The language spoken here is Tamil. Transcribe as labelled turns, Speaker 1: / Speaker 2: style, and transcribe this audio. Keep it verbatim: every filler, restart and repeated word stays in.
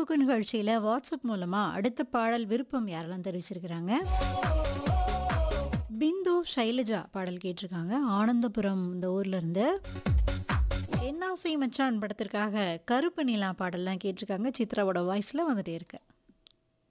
Speaker 1: குக்கு நிகழ்ச்சியில வாட்ஸ்அப் மூலமா அடுத்த பாடல் விருப்பம் யாரெல்லாம் தெரிவிச்சிருக்கிறாங்க. பிந்து ஷைலஜா பாடல் கேட்டிருக்காங்க. ஆனந்தபுரம் இந்த ஊர்ல இருந்து. என்னாசை மச்சான் படத்திற்காக கருப்பு நிலா பாடல்லாம் கேட்டிருக்காங்க. சித்ராவோட வாய்ஸ்ல வந்துட்டே இருக்கு.